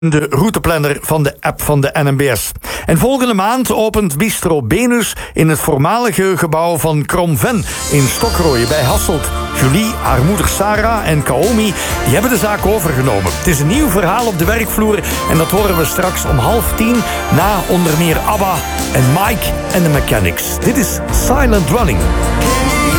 de routeplanner van de app van de NMBS. En volgende maand opent Bistro Benus in het voormalige gebouw van Kromven in Stockrooien bij Hasselt. Julie, haar moeder Sarah en Kaomi, die hebben de zaak overgenomen. Het is een nieuw verhaal op de werkvloer en dat horen we straks om 9:30 na onder meer ABBA en Mike and the Mechanics. Dit is Silent Running.